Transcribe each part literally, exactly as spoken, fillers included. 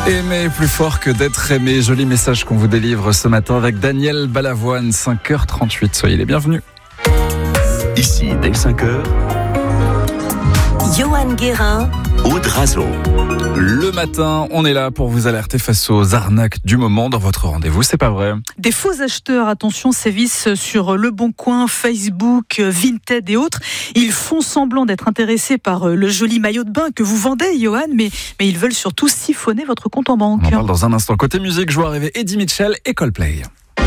Aimer plus fort que d'être aimé. Joli message qu'on vous délivre ce matin avec Daniel Balavoine, cinq heures trente-huit. Soyez les bienvenus. Ici, dès cinq heures, Johan Guérin, Aude Razo. Le matin, on est là pour vous alerter face aux arnaques du moment dans votre rendez-vous, c'est pas vrai? Des faux acheteurs, attention, sévissent sur Le Bon Coin, Facebook, Vinted et autres. Ils font semblant d'être intéressés par le joli maillot de bain que vous vendez, Johan, mais, mais ils veulent surtout siphonner votre compte en banque. On en parle dans un instant. Côté musique, je vois arriver Eddie Mitchell et Coldplay.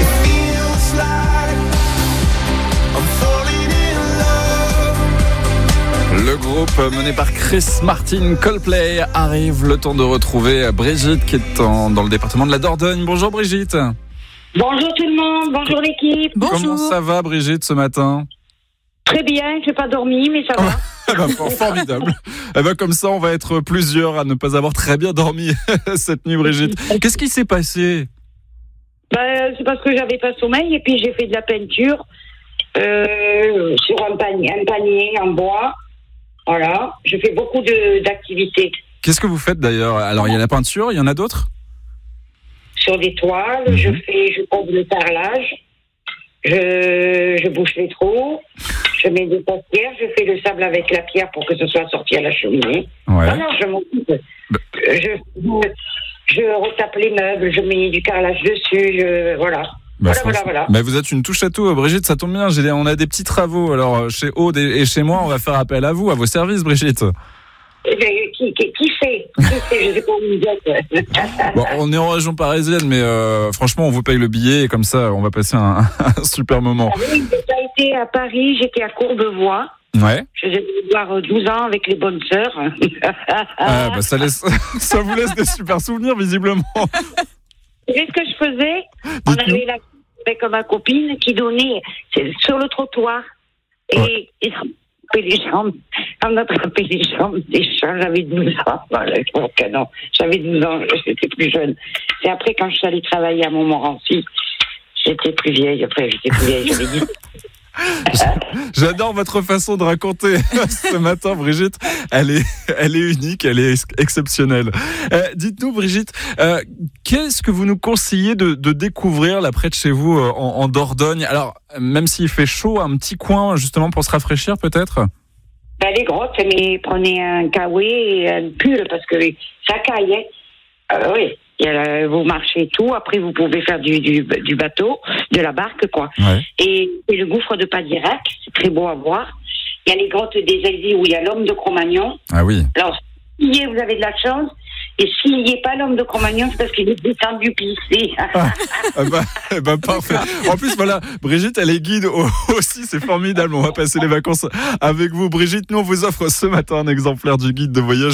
Le groupe mené par Chris Martin, Coldplay, arrive. Le temps de retrouver Brigitte qui est en, dans le département de la Dordogne. Bonjour Brigitte. Bonjour tout le monde, bonjour l'équipe. Bonjour. Comment ça va Brigitte ce matin? Très bien, je n'ai pas dormi, mais ça va. Eh ben, formidable. Eh ben, comme ça, on va être plusieurs à ne pas avoir très bien dormi cette nuit, Brigitte. Qu'est-ce qui s'est passé? Ben, c'est parce que j'avais pas sommeil et puis j'ai fait de la peinture euh, sur un panier, un panier en bois. Voilà, je fais beaucoup de, d'activités. Qu'est-ce que vous faites d'ailleurs? Alors, il y a la peinture, il y en a d'autres? Sur des toiles, mmh. je fais, je pompe le carrelage, je, je bouche les trous, je mets des paupières, je fais le sable avec la pierre pour que ce soit sorti à la cheminée. Ouais. Voilà, je m'occupe. Bah. Je, je, je retape les meubles, je mets du carrelage dessus, je, voilà. Bah, voilà, voilà, voilà. Mais vous êtes une touche à tout, Brigitte, ça tombe bien. J'ai, on a des petits travaux. Alors, chez Aude et chez moi, on va faire appel à vous, à vos services, Brigitte. Qui, qui, qui fait Qui fait Je sais pas où vous êtes. Bon, on est en région parisienne, mais euh, franchement, on vous paye le billet et comme ça, on va passer un, un super moment. Ah oui, j'ai été à Paris, j'étais à Courbevoie. Ouais. Je devais avoir douze ans avec les bonnes sœurs. Ah, bah, ça, laisse, ça vous laisse des super souvenirs, visiblement. Vous savez ce que je faisais? On avait la avec ma copine qui donnait sur le trottoir. Et ouais. ils attrapaient les jambes. On attrapait les jambes des chats. J'avais douze ans. Voilà, non, j'avais douze ans, j'étais plus jeune. Et après, quand je suis allée travailler à Montmorency, j'étais plus vieille. Après, j'étais plus vieille, j'avais dit. J'adore votre façon de raconter ce matin, Brigitte. Elle est, elle est unique, elle est exceptionnelle. Euh, dites-nous, Brigitte, euh, qu'est-ce que vous nous conseillez de, de découvrir là près de chez vous en, en Dordogne? Alors, même s'il fait chaud, un petit coin justement pour se rafraîchir, peut-être? Ben, les grottes, mais prenez un kawaii et un pull parce que ça caille. Hein. Euh, oui. Euh, vous marchez tout, après vous pouvez faire du, du, du bateau, de la barque, quoi. Ouais. Et, et le gouffre de Padirac, c'est très beau à voir. Il y a les grottes des Exils où il y a l'homme de Cro-Magnon. Ah oui. Alors, s'il y est, vous avez de la chance. Et s'il n'y est pas l'homme de Cro-Magnon, c'est parce qu'il est descendu pisser. Ah, ah bah, bah, parfait. En plus, voilà, Brigitte, elle est guide aussi, c'est formidable. On va passer les vacances avec vous. Brigitte, nous, on vous offre ce matin un exemplaire du guide de voyage